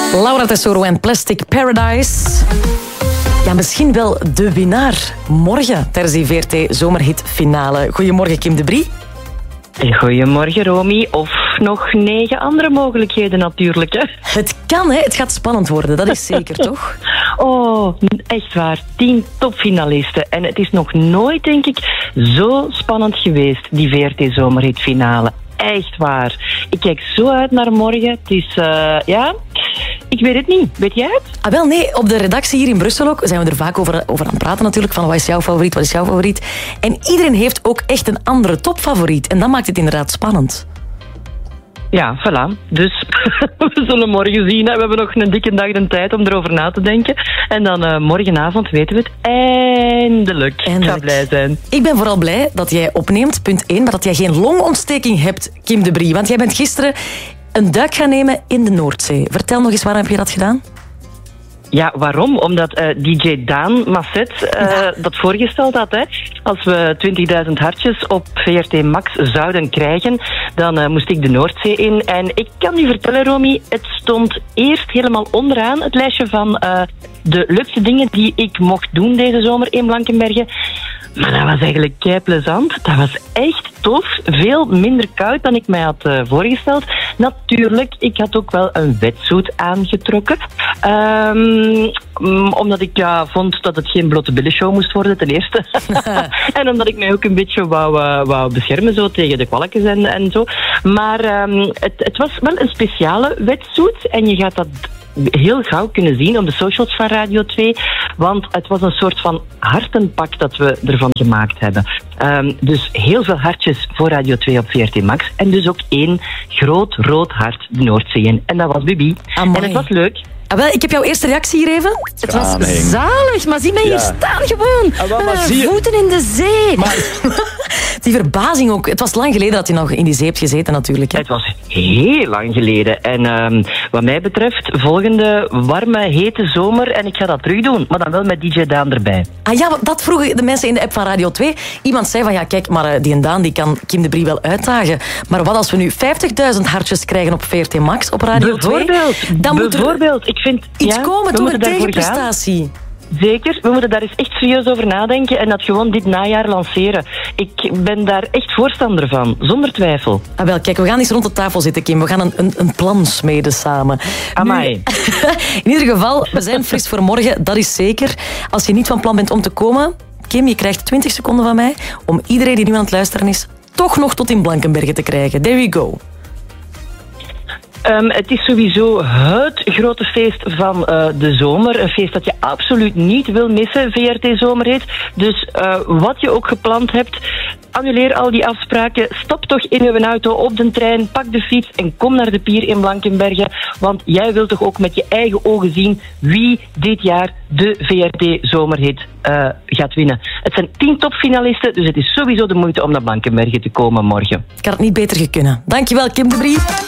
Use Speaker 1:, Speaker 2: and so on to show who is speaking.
Speaker 1: Laura Tesoro en Plastic Paradise. Ja, misschien wel de winnaar morgen tijdens die VRT Zomerhit-finale. Goedemorgen, Kim de Brie.
Speaker 2: Goedemorgen, Romy. Of nog 9 andere mogelijkheden natuurlijk. Hè?
Speaker 1: Het kan, hè? Het gaat spannend worden, dat is zeker, toch?
Speaker 2: Oh, echt waar. 10 topfinalisten. En het is nog nooit, denk ik, zo spannend geweest, die VRT Zomerhit-finale. Echt waar. Ik kijk zo uit naar morgen. Het is, ik weet het niet. Weet jij het?
Speaker 1: Ah, wel, nee. Op de redactie hier in Brussel ook zijn we er vaak over aan het praten natuurlijk. Van wat is jouw favoriet, wat is jouw favoriet? En iedereen heeft ook echt een andere topfavoriet. En dat maakt het inderdaad spannend.
Speaker 2: Ja, voilà. Dus we zullen morgen zien. Hè. We hebben nog een dikke dag de tijd om erover na te denken. En dan morgenavond weten we het eindelijk. Ik ga blij zijn.
Speaker 1: Ik ben vooral blij dat jij opneemt, punt 1, maar dat jij geen longontsteking hebt, Kim de Brie. Want jij bent gisteren een duik gaan nemen in de Noordzee. Vertel nog eens, waarom heb je dat gedaan?
Speaker 2: Ja, waarom? Omdat DJ Daan Masset dat voorgesteld had. Hè. Als we 20.000 hartjes op VRT Max zouden krijgen, dan moest ik de Noordzee in. En ik kan u vertellen, Romy, het stond eerst helemaal onderaan het lijstje van de leukste dingen die ik mocht doen deze zomer in Blankenberge. Maar dat was eigenlijk kei plezant. Dat was echt tof. Veel minder koud dan ik mij had voorgesteld. Natuurlijk, ik had ook wel een wetsuit aangetrokken. Omdat ik vond dat het geen blote billenshow moest worden, ten eerste. En omdat ik mij ook een beetje wou beschermen zo, tegen de kwalletjes en zo. Maar het was wel een speciale wetsuit. En je gaat dat heel gauw kunnen zien op de socials van Radio 2. Want het was een soort van hartenpak dat we ervan gemaakt hebben. Dus heel veel hartjes voor Radio 2 op VRT Max. En dus ook 1 groot rood hart de Noordzee in. En dat was Bibi.
Speaker 1: Amai.
Speaker 2: En het was leuk.
Speaker 1: Ah, wel, ik heb jouw eerste reactie hier even. Het was zalig, maar zie mij hier staan gewoon. Voeten in de zee. Maar... Die verbazing ook. Het was lang geleden dat je nog in die zee hebt gezeten natuurlijk. Hè?
Speaker 2: Het was heel lang geleden. En wat mij betreft, volgende warme, hete zomer. En ik ga dat terug doen, maar dan wel met DJ Daan erbij.
Speaker 1: Ah ja, dat vroegen de mensen in de app van Radio 2. Iemand zei van, ja kijk, maar die en Daan die kan Kim de Brie wel uitdagen. Maar wat als we nu 50.000 hartjes krijgen op VRT Max op Radio 2? Dan moet er
Speaker 2: ik vind,
Speaker 1: iets komen, toch? Een tegenprestatie.
Speaker 2: Zeker, we moeten daar eens echt serieus over nadenken en dat gewoon dit najaar lanceren. Ik ben daar echt voorstander van, zonder twijfel.
Speaker 1: Ah, wel, kijk, we gaan eens rond de tafel zitten, Kim. We gaan een plan smeden samen.
Speaker 2: Amai.
Speaker 1: Nu, in ieder geval, we zijn fris voor morgen, dat is zeker. Als je niet van plan bent om te komen, Kim, je krijgt 20 seconden van mij om iedereen die nu aan het luisteren is, toch nog tot in Blankenberge te krijgen. There you go.
Speaker 2: Het is sowieso het grote feest van de zomer. Een feest dat je absoluut niet wil missen, VRT Zomerhit. Dus wat je ook gepland hebt, annuleer al die afspraken. Stop toch in uw auto, op de trein, pak de fiets en kom naar de pier in Blankenberge. Want jij wilt toch ook met je eigen ogen zien wie dit jaar de VRT Zomerhit gaat winnen. Het zijn 10 topfinalisten, dus het is sowieso de moeite om naar Blankenberge te komen morgen.
Speaker 1: Ik had het niet beter gekunnen. Dankjewel, Kim de Brie.